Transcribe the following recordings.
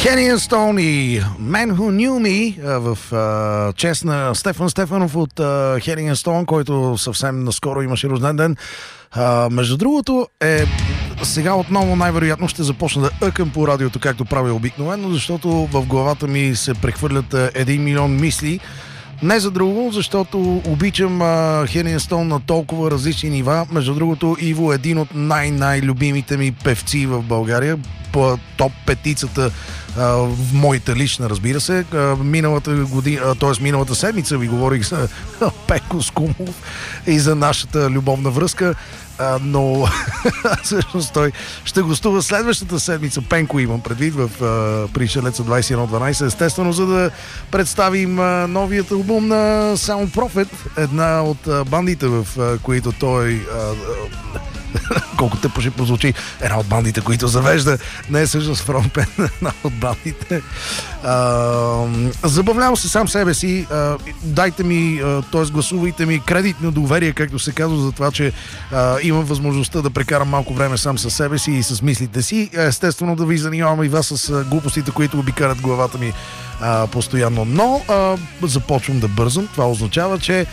Henny & Stone и Man Who Knew Me в чест на Стефан Стефанов от Henny & Stone, който съвсем наскоро имаше рожден ден. Между другото сега отново най-вероятно ще започна даъкам по радиото, както правя обикновено, защото в главата ми се прехвърлят 1 милион мисли. Не за друго, защото обичам Henny & Stone на толкова различни нива. Между другото, Иво е един от най-любимите ми певци в България. По топ петицата в моята лична, разбира се. Миналата седмица ви говорих за Пенко Скумов и за нашата любовна връзка. Но всъщност той ще гостува следващата седмица. Пенко имам предвид в Пришелеца 2112, естествено, за да представим новият албум на Sound Prophet, една от бандите, в които той колко те прозвучи, една от бандите, които завежда, не е всъщност фронтмен, една от бандите. Забавлявам се сам себе си, дайте ми, т.е. гласувайте ми кредитно доверие, както се казва, за това, че имам възможността да прекарам малко време сам със себе си и с мислите си. Естествено да ви занимавам и вас с глупостите, които обикарат главата ми постоянно. Но започвам да бързам. Това означава, че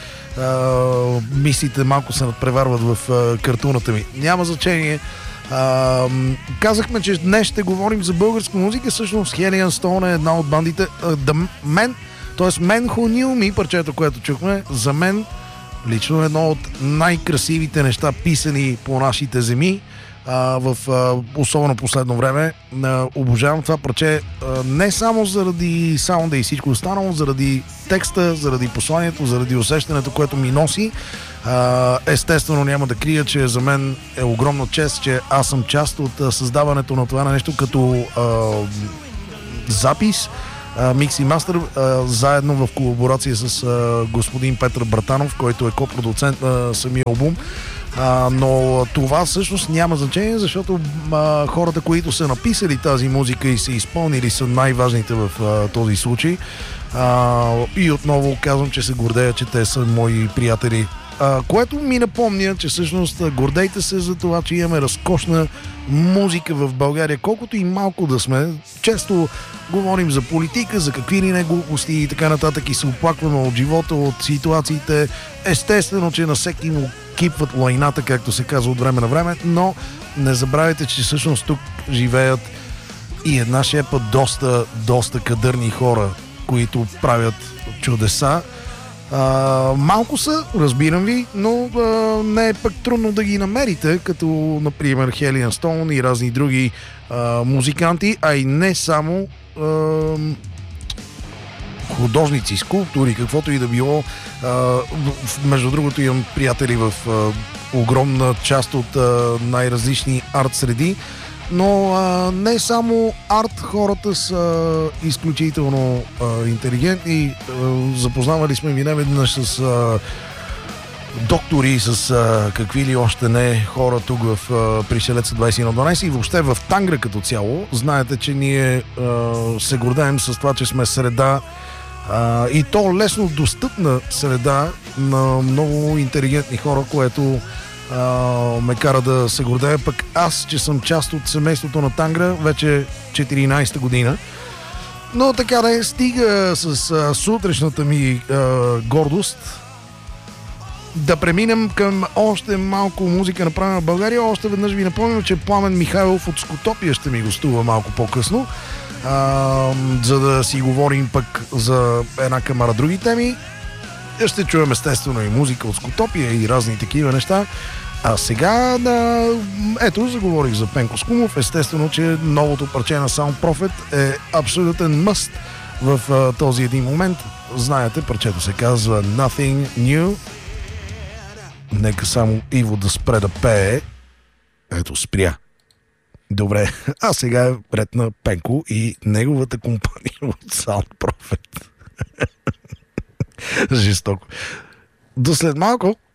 мислите малко се надпреварват в картуната ми. Няма значение. Казахме, че днес ще говорим за българска музика. Всъщност Henny & Stone е една от бандите. Man Who Knew Me, парчето, което чухме, за мен лично едно от най-красивите неща, писани по нашите земи. В особено последно време обожавам това парче не само заради саунда и всичко останало, заради текста, заради посланието, заради усещането, което ми носи. Естествено няма да крия, че за мен е огромна чест, че аз съм част от създаването на това нещо като запис, микс и мастер, заедно в колаборация с господин Петър Братанов, който е копродуцент на самия албум. Но това всъщност няма значение, защото хората, които са написали тази музика и са изпълнили, са най-важните в този случай. И отново казвам, че се гордея, че те са мои приятели. Което ми напомня, че всъщност гордейте се за това, че имаме разкошна музика в България, колкото и малко да сме. Често говорим за политика, за какви ли не глупости и така нататък и се оплакваме от живота, от ситуациите. Естествено, че на всеки му кипват лайната, както се казва от време на време, но не забравяйте, че всъщност тук живеят и една шепа доста кадърни хора, които правят чудеса. Малко са, разбирам ви, но не е пък трудно да ги намерите, като например Henny & Stone и разни други музиканти, а и не само художници, скулптури, каквото и да било. Между другото имам приятели в огромна част от най-различни арт среди, но не само арт, хората са изключително интелигентни. Запознавали сме ви неведнъж с доктори, с какви ли още не хора тук в Пришелеца 2112 и въобще в Тангра като цяло. Знаете, че ние се гордеем с това, че сме среда и то лесно достъпна среда на много интелигентни хора, което ме кара да се гордея. Пък аз, че съм част от семейството на Тангра вече 14-та година. Но така да стига с сутрешната ми гордост. Да преминем към още малко музика, направена в България. Още веднъж ви напомням, че Пламен Михайлов от Скотопия ще ми гостува малко по-късно, за да си говорим пък за една камара други теми. Ще чуем естествено и музика от Скотопия и разни такива неща. А сега ето, заговорих за Пенко Скумов. Естествено, че новото парче на Sound Prophet е абсолютен мъст в този един момент. Знаете, парчето се казва Nothing New. Нека само Иво да спре да пее. Ето, спря. Добре, а сега е пред на Пенко и неговата компания от Sound Prophet. Жестоко. До след малко.